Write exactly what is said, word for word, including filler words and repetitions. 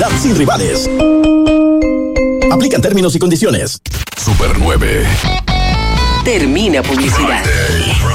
calidad sin rivales. Aplican términos y condiciones. Super nueve. Termina publicidad.